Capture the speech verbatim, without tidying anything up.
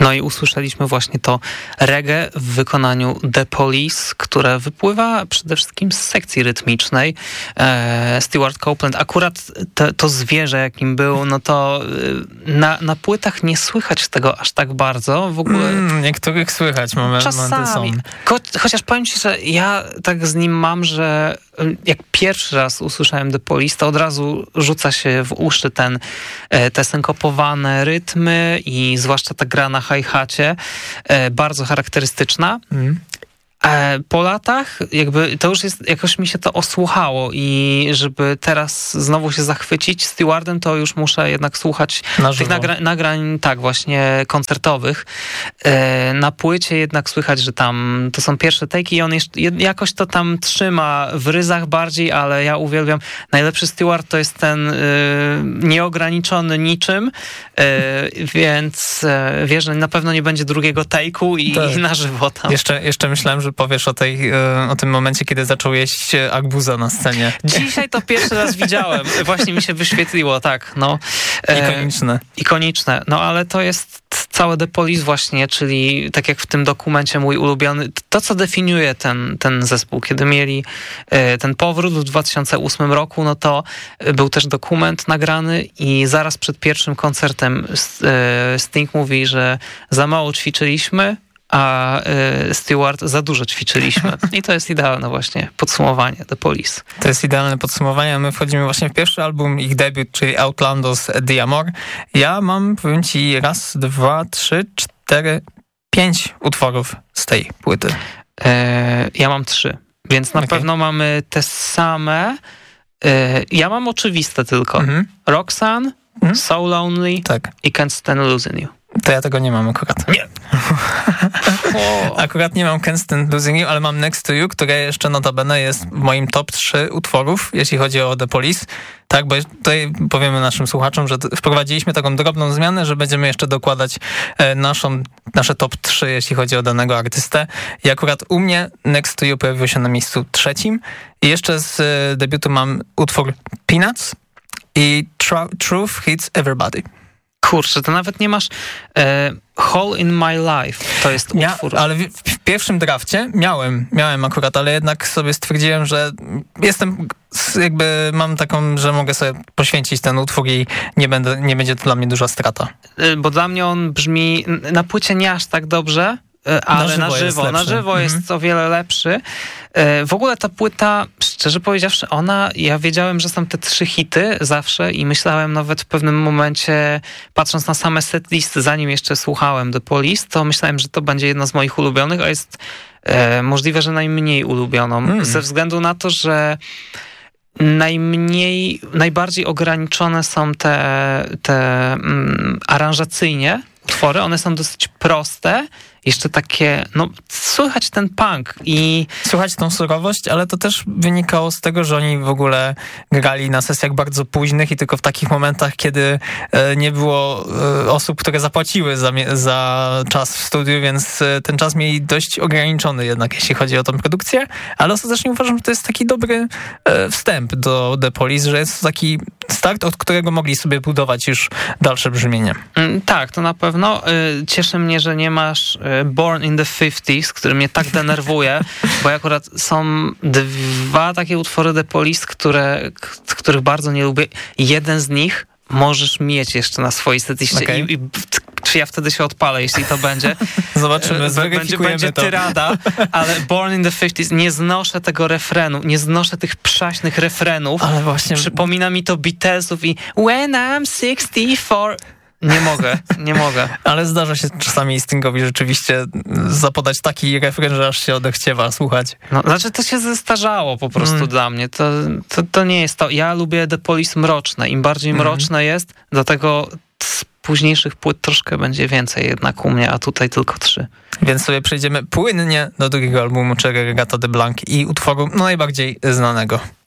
No i usłyszeliśmy właśnie to reggae w wykonaniu The Police, które wypływa przede wszystkim z sekcji rytmicznej. E, Stewart Copeland, akurat te, to zwierzę, jakim był, no to na, na płytach nie słychać tego aż tak bardzo. W ogóle mm, niektórych słychać, mamy czasami. Cho- chociaż powiem ci, że ja tak z nim mam, że jak pierwszy raz usłyszałem The Police, to od razu rzuca się w uszy ten, te synkopowane rytmy i zwłaszcza ta gra na hi-hacie, bardzo charakterystyczna. Mm. Po latach jakby to już jest, jakoś mi się to osłuchało i żeby teraz znowu się zachwycić Stewardem, to już muszę jednak słuchać na tych nagra- nagrań, tak właśnie koncertowych. Na płycie jednak słychać, że tam to są pierwsze take'i i on jeszcze, jakoś to tam trzyma w ryzach bardziej, ale ja uwielbiam. Najlepszy Stewart to jest ten y, nieograniczony niczym, y, więc y, wiesz, że na pewno nie będzie drugiego take'u i, tak. i na żywo tam. Jeszcze, jeszcze myślałem, że powiesz o, tej, o tym momencie, kiedy zaczął jeść arbuza na scenie. Dzisiaj to pierwszy raz widziałem. Właśnie mi się wyświetliło, tak. No. Ikoniczne. E, ikoniczne. No ale to jest całe The Police właśnie, czyli tak jak w tym dokumencie mój ulubiony, to co definiuje ten, ten zespół. Kiedy mieli e, ten powrót w dwa tysiące ósmym roku, no to był też dokument nagrany i zaraz przed pierwszym koncertem e, Sting mówi, że za mało ćwiczyliśmy, a y, Stewart za dużo ćwiczyliśmy. I to jest idealne właśnie podsumowanie The Police. To jest idealne podsumowanie, a my wchodzimy właśnie w pierwszy album, ich debiut, czyli Outlandos The Amor. Ja mam, powiem ci, raz, dwa, trzy, cztery, pięć utworów z tej płyty. E, ja mam trzy, więc na okay. pewno mamy te same. E, ja mam oczywiste tylko. Mm-hmm. Roxanne, mm-hmm. So Lonely tak. i Can't Stand Losing You. To ja tego nie mam akurat. Nie. Akurat nie mam Can't Stand Losing You, ale mam Next to You, które jeszcze notabene jest w moim top trzy utworów, jeśli chodzi o The Police. Tak, bo tutaj powiemy naszym słuchaczom, że wprowadziliśmy taką drobną zmianę, że będziemy jeszcze dokładać naszą, nasze top trzy, jeśli chodzi o danego artystę. I akurat u mnie Next to You pojawił się na miejscu trzecim. I jeszcze z debiutu mam utwór Peanuts i Truth Hits Everybody. Kurczę, to nawet nie masz e, Hole in My Life, to jest utwór. Ja, ale w, w pierwszym drafcie miałem, miałem akurat, ale jednak sobie stwierdziłem, że jestem, jakby mam taką, że mogę sobie poświęcić ten utwór i nie, będę, nie będzie to dla mnie duża strata. E, bo dla mnie on brzmi, na płycie nie aż tak dobrze, ale na żywo, na żywo jest, na żywo jest mhm. o wiele lepszy. W ogóle ta płyta, szczerze powiedziawszy, ona, ja wiedziałem, że są te trzy hity zawsze i myślałem nawet w pewnym momencie, patrząc na same setlisty, zanim jeszcze słuchałem The Police, to myślałem, że to będzie jedna z moich ulubionych, a jest e, możliwe, że najmniej ulubioną. Mm. Ze względu na to, że najmniej, najbardziej ograniczone są te, te mm, aranżacyjnie utwory, one są dosyć proste, jeszcze takie, no słychać ten punk i... Słychać tą surowość, ale to też wynikało z tego, że oni w ogóle grali na sesjach bardzo późnych i tylko w takich momentach, kiedy e, nie było e, osób, które zapłaciły za, za czas w studiu, więc e, ten czas mieli dość ograniczony jednak, jeśli chodzi o tą produkcję, ale ostatecznie uważam, że to jest taki dobry e, wstęp do The Police, że jest to taki start, od którego mogli sobie budować już dalsze brzmienie. Mm, tak, to na pewno. Cieszy mnie, że nie masz Born in the fifties, który mnie tak denerwuje, bo akurat są dwa takie utwory The Police, które, których bardzo nie lubię. Jeden z nich możesz mieć jeszcze na swojej setliście okay. I, i czy ja wtedy się odpalę, jeśli to będzie. Zobaczymy, zweryfikujemy będzie, będzie to. tyrada, ale Born in the fifties, nie znoszę tego refrenu, nie znoszę tych przaśnych refrenów. Ale właśnie... Przypomina mi to Beatlesów i When I'm sixty-four... Nie mogę, nie mogę. Ale zdarza się czasami Stingowi rzeczywiście zapodać taki refren, że aż się odechciewa słuchać. No, znaczy to się zestarzało po prostu mm. dla mnie. To, to, to nie jest to. Ja lubię The Police mroczne. Im bardziej mm. mroczne jest, dlatego z późniejszych płyt troszkę będzie więcej jednak u mnie, a tutaj tylko trzy. Więc sobie przejdziemy płynnie do drugiego albumu, czyli Regatta de Blanc i utworu no, najbardziej znanego.